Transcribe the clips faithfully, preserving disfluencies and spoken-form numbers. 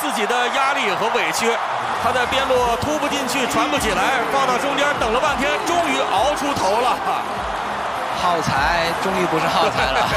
自己的压力和委屈，他在边路突不进去，传不起来，放到中间等了半天，终于熬出头了。 耗材终于不是耗材了。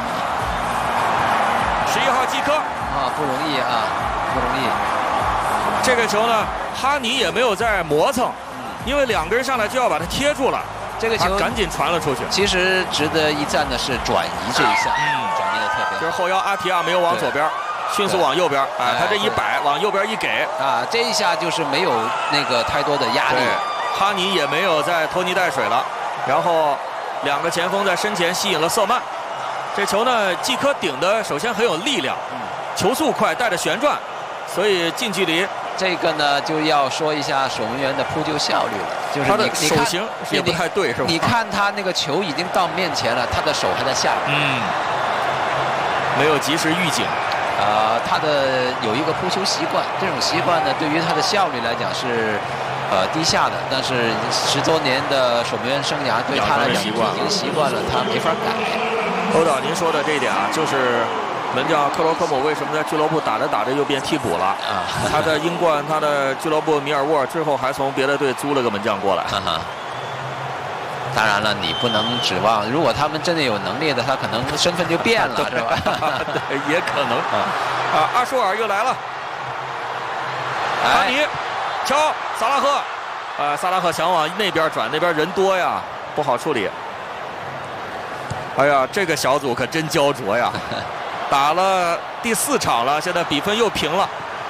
十一号季科啊，不容易啊，不容易。 这个球呢，哈尼也没有在磨蹭，因为两个人上来就要把他贴住了。 这个球赶紧传了出去。 其实值得一赞的是转移这一下，嗯，转移的特别好。 就是后腰阿提亚没有往左边，迅速往右边，哎，他这一摆往右边一给， 啊，这一下就是没有那个太多的压力。 哈尼也没有再拖泥带水了，然后两个前锋在身前吸引了瑟曼。这球呢，季科顶的首先很有力量，嗯、球速快，带着旋转，所以近距离。 这个呢，就要说一下守门员的扑救效率了，就是他的手型也不太对，是吧？ 你看他那个球已经到面前了，他的手还在下边， 嗯，没有及时预警。 呃，他的有一个扑球习惯，这种习惯呢，对于他的效率来讲是呃低下的，但是十多年的守门员生涯对他来讲已经习惯了，他没法改。 欧导，您说的这一点啊，就是门将克罗科姆为什么在俱乐部打着打着又变替补了？啊，他在英冠，他的俱乐部米尔沃尔最后还从别的队租了个门将过来。 啊、当然了，你不能指望，如果他们真的有能力的，他可能身份就变了，是吧？ 对，也可能啊。啊，阿舒尔又来了，哈尼，敲萨拉赫，呃，萨拉赫想往那边转，那边人多呀，不好处理。哎呀，这个小组可真焦灼呀！打了第四场了，现在比分又平了。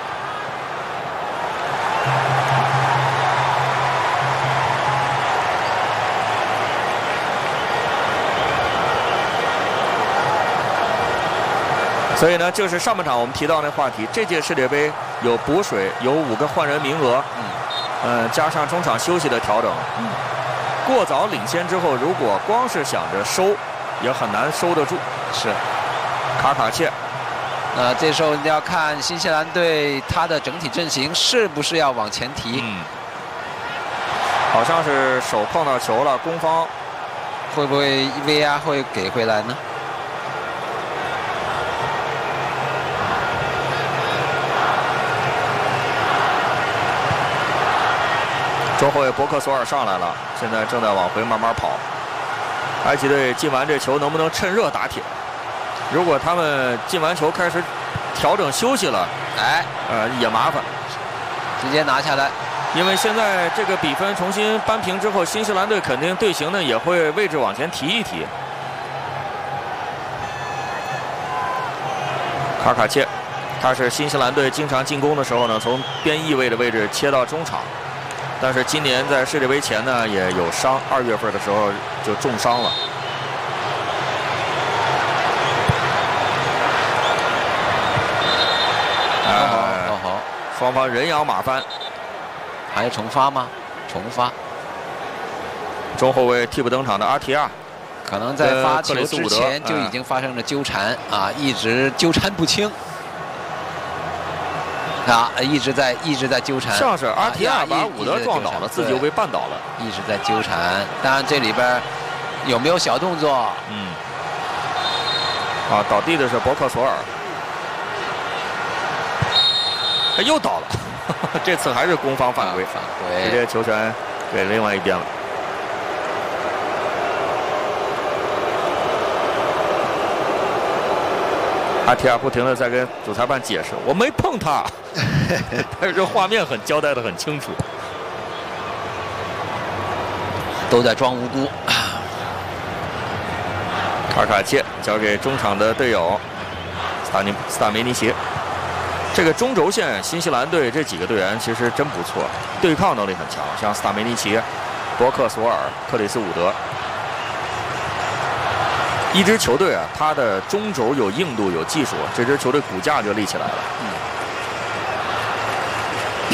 所以呢，就是上半场我们提到那话题，这届世界杯有补水，有五个换人名额，嗯，呃，加上中场休息的调整，嗯，过早领先之后，如果光是想着收，也很难收得住。 是。 卡卡切， 呃，这时候你要看新西兰队他的整体阵型是不是要往前提。 嗯，好像是手碰到球了，攻方会不会 V R 会给回来呢？ 中后卫博克索尔上来了，现在正在往回慢慢跑。埃及队进完这球能不能趁热打铁？如果他们进完球开始调整休息了， 哎， 呃，也麻烦， 直接拿下来。 因为现在这个比分重新扳平之后，新西兰队肯定队形呢也会位置往前提一提。卡卡切，他是新西兰队经常进攻的时候呢，从边翼位的位置切到中场，但是今年在世界杯前呢也有伤，二月份的时候就重伤了。双方人仰马翻， 还重发吗？重发。 中后卫替补登场的阿提亚， 可能在发球之前就已经发生了纠缠啊，一直纠缠不清。啊，一直在一直在纠缠。 像是阿提亚把伍德撞倒了，自己又被绊倒了， 一直在纠缠。当然这里边有没有小动作？ 嗯。啊，倒地的是博克索尔。他又倒了，这次还是攻方犯规， 犯规， 直接球权给另外一边了。阿提亚不停的在跟主裁判解释，我没碰他，但是这画面很交代的很清楚， 都在装无辜。 卡卡切交给中场的队友斯塔尼斯塔梅尼奇。这个中轴线，新西兰队这几个队员其实真不错，对抗能力很强，像斯塔梅尼奇、博克索尔、克里斯伍德。一支球队啊，它的中轴有硬度、有技术，这支球队骨架就立起来了。嗯、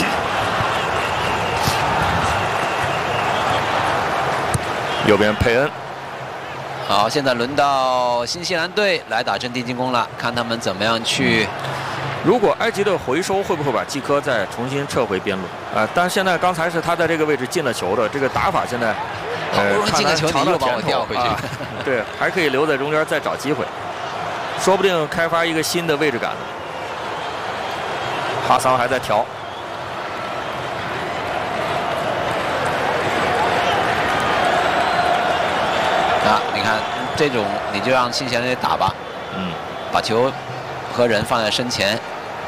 右边佩恩。 好，现在轮到新西兰队来打阵地进攻了，看他们怎么样去。 嗯如果埃及队回收，会不会把季科再重新撤回边路？啊、呃，但是现在刚才是他在这个位置进了球的，这个打法现在， 呃，进了球你又把我调回去，啊、 对，还可以留在中间再找机会，说不定开发一个新的位置感呢。 哈桑还在调。 啊，你看这种你就让新西兰队打吧，嗯，把球和人放在身前。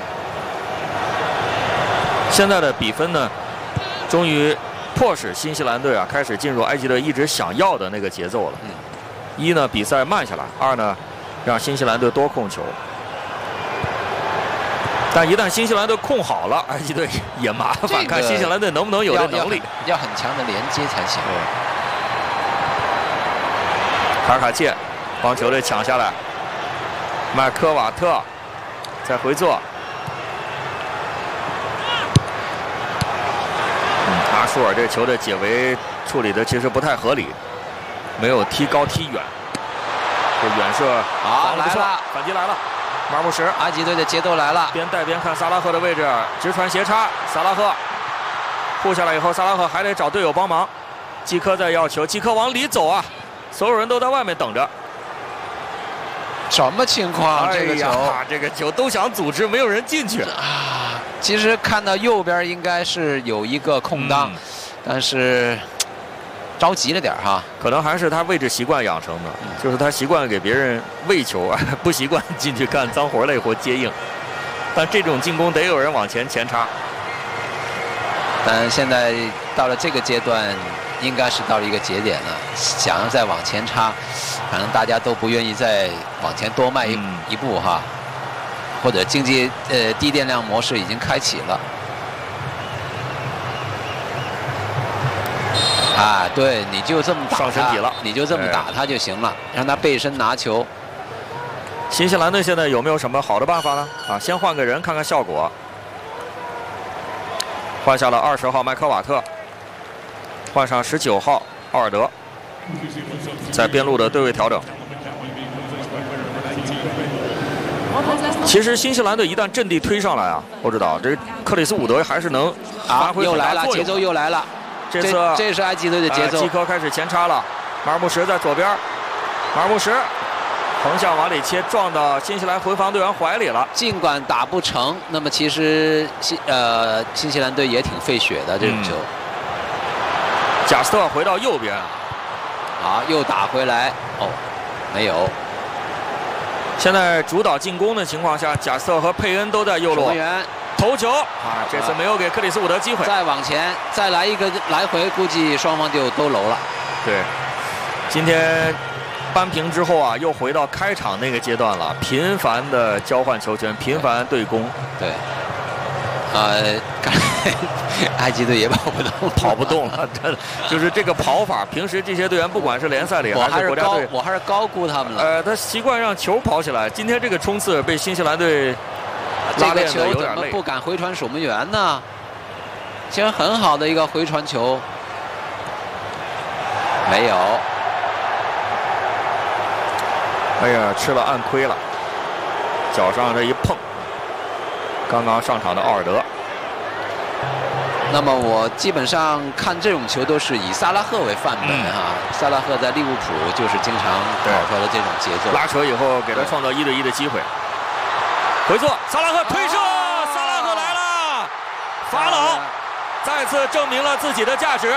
现在的比分呢，终于迫使新西兰队啊开始进入埃及队一直想要的那个节奏了。嗯，一呢比赛慢下来，二呢让新西兰队多控球。但一旦新西兰队控好了，埃及队也麻烦，这个、看新西兰队能不能有这能力， 要很强的连接才行。 卡卡切帮球队抢下来，麦科瓦特再回做。嗯，阿舒尔这球的解围处理的其实不太合理，没有踢高踢远，这远射啊来了， 反击来了。马布什， 埃及队的节奏来了， 边带边看萨拉赫的位置，直传斜插，萨拉赫护下来以后，萨拉赫还得找队友帮忙。基科在要球，基科往里走啊，所有人都在外面等着。 什么情况？ 哎、 这个球， 这个球都想组织，没有人进去啊。其实看到右边应该是有一个空档，嗯、但是着急了点哈， 可能还是他位置习惯养成的，嗯、就是他习惯给别人喂球，不习惯进去干脏活累活接应。但这种进攻得有人往前前插。 但现在到了这个阶段，应该是到了一个节点了，想要再往前插，可能大家都不愿意再往前多迈一、嗯、一步哈，或者经济呃低电量模式已经开启了。啊，对，你就这么打上身体了， 你就这么打他就行了，让他背身拿球。 新西兰队现在有没有什么好的办法呢？啊，先换个人看看效果。换下了二十号麦科瓦特，换上十九号奥尔德，在边路的对位调整。其实新西兰队一旦阵地推上来啊，不知道这克里斯伍德还是能发挥很大作用。又来了，节奏又来了。 这次这, 这是埃及队的节奏。 基科开始前插了，马尔穆什在左边，马尔穆什横向往里切，撞到新西兰回防队员怀里了。 尽管打不成，那么其实新呃新西兰队也挺费血的这种球。 嗯、贾斯特回到右边， 好，又打回来，哦，没有。 现在主导进攻的情况下，贾斯特和佩恩都在右路。头球啊，这次没有给克里斯伍德机会。 再往前，再来一个来回，估计双方就都楼了。 对，今天扳平之后啊，又回到开场那个阶段了，频繁的交换球权，频繁对攻。 对，呃，埃及队也跑不动， 跑不动了，真的就是这个跑法。平时这些队员，不管是联赛里还是国家队， 我还是高估他们了。 呃，他习惯让球跑起来，今天这个冲刺被新西兰队。 这个球怎么不敢回传守门员呢？其实很好的一个回传球，没有。 哎呀，吃了暗亏了，脚上这一碰，刚刚上场的奥尔德。 那么我基本上看这种球都是以萨拉赫为范本哈、嗯，萨拉赫在利物浦就是经常跑出来的这种节奏， 拉扯以后给他创造一对一的机会。回做，萨拉赫推射，萨拉赫来了，法老再次证明了自己的价值，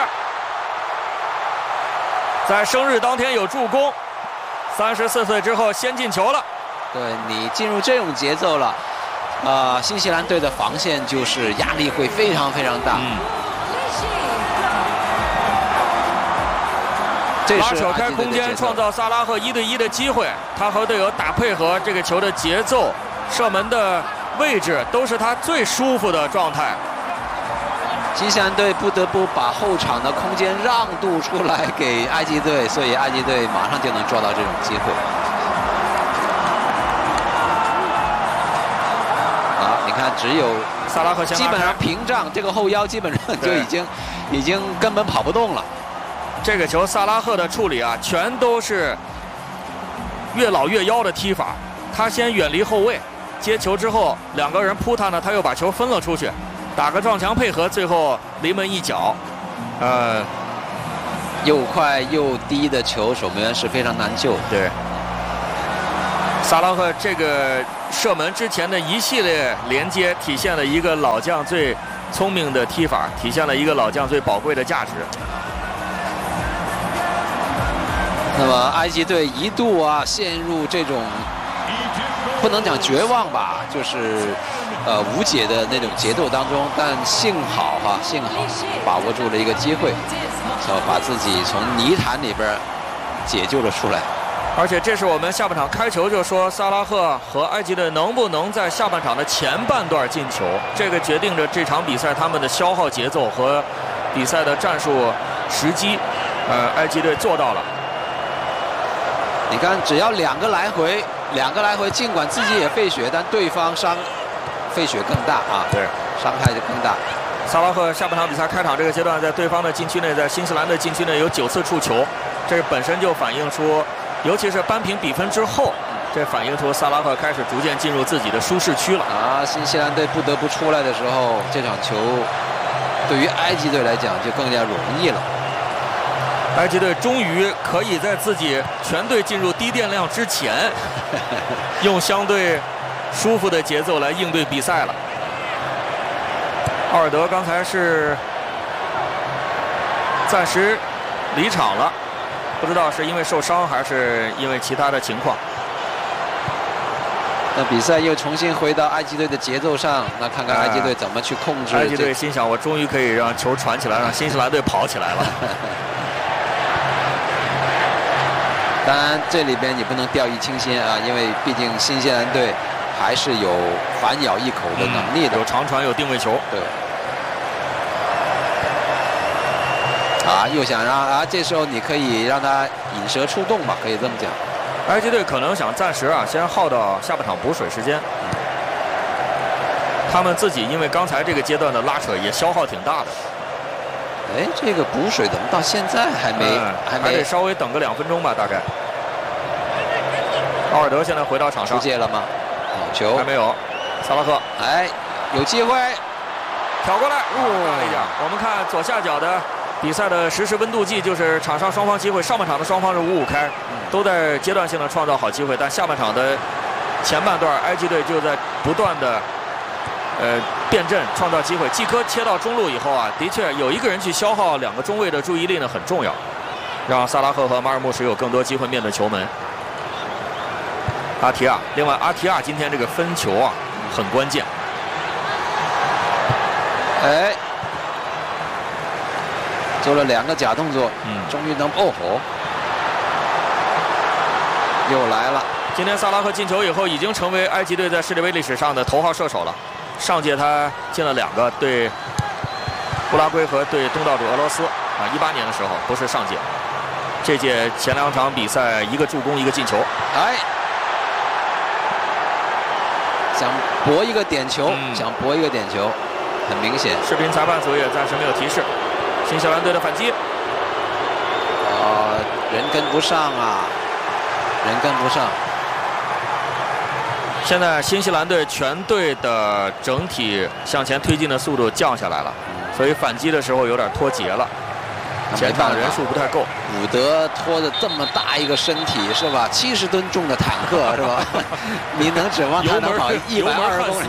在生日当天有助攻，三十四岁之后先进球了。 对，你进入这种节奏了，啊、呃，新西兰队的防线就是压力会非常非常大。嗯、这拉扯开空间，创造萨拉赫一对一的机会，他和队友打配合，这个球的节奏。射门的位置都是他最舒服的状态。 新西兰队不得不把后场的空间让渡出来给埃及队，所以埃及队马上就能抓到这种机会。啊，你看，只有萨拉赫基本上屏障，这个后腰基本上就已经已经根本跑不动了。 这个球萨拉赫的处理啊，全都是越老越妖的踢法。他先远离后卫。接球之后，两个人扑他呢，他又把球分了出去，打个撞墙配合，最后临门一脚，呃， 又快又低的球，守门员是非常难救的。 对， 萨拉赫这个射门之前的一系列连接，体现了一个老将最聪明的踢法，体现了一个老将最宝贵的价值。 那么埃及队一度啊陷入这种不能讲绝望吧，就是呃无解的那种节奏当中，但幸好哈、啊，幸好把握住了一个机会，就把自己从泥潭里边解救了出来。 而且这是我们下半场开球就说萨拉赫和埃及队能不能在下半场的前半段进球，这个决定着这场比赛他们的消耗节奏和比赛的战术时机。呃，埃及队做到了。 你看，只要两个来回，两个来回，尽管自己也费血，但对方伤费血更大啊， 对， 伤害就更大。 萨拉赫下半场比赛开场这个阶段，在对方的禁区内，在新西兰的禁区内有九次触球，这本身就反映出，尤其是扳平比分之后，这反映出萨拉赫开始逐渐进入自己的舒适区了啊。新西兰队不得不出来的时候，这场球对于埃及队来讲就更加容易了。 埃及队终于可以在自己全队进入低电量之前，用相对舒服的节奏来应对比赛了。奥尔德刚才是暂时离场了，不知道是因为受伤还是因为其他的情况。 那比赛又重新回到埃及队的节奏上，那看看埃及队怎么去控制。 埃及队心想：我终于可以让球传起来，让新西兰队跑起来了。 当然，这里边你不能掉以轻心啊，因为毕竟新西兰队还是有反咬一口的能力的， 嗯、有长传，有定位球。 对。啊，又想让啊，这时候你可以让他引蛇出洞吧，可以这么讲。 埃及队可能想暂时啊，先耗到下半场补水时间。他们自己因为刚才这个阶段的拉扯也消耗挺大的。 哎，这个补水怎么到现在还没、 嗯、 还没？ 还得稍微等个两分钟吧，大概。奥尔德现在回到场上。 出界了吗？好球。 还没有。萨拉赫， 哎，有机会， 挑过来，哦，干了一下。我们看左下角的比赛的实时温度计，就是场上双方机会。上半场的双方是五五开，都在阶段性的创造好机会，但下半场的前半段，埃及队就在不断的。呃，变阵创造机会。季科切到中路以后啊，的确有一个人去消耗两个中卫的注意力呢，很重要，让萨拉赫和马尔穆什有更多机会面对球门。阿提亚，另外阿提亚今天这个分球啊很关键。 哎，做了两个假动作，嗯，终于能哦吼，又来了。 今天萨拉赫进球以后，已经成为埃及队在世界杯历史上的头号射手了。上届他进了两个，对乌拉圭和对东道主俄罗斯啊，一八年的时候不是上届。这届前两场比赛一个助攻一个进球。 哎，想博一个点球，嗯、想博一个点球，很明显。 视频裁判组也暂时没有提示。新西兰队的反击。 啊，人跟不上啊，人跟不上。 现在新西兰队全队的整体向前推进的速度降下来了，所以反击的时候有点脱节了，前场人数不太够。 伍德拖着这么大一个身体是吧？七十吨重的坦克是吧？你能指望他能跑一百二十公里？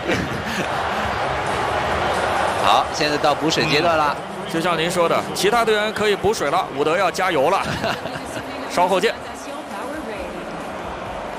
好，现在到补水阶段了。 就像您说的，其他队员可以补水了，伍德要加油了。稍后见。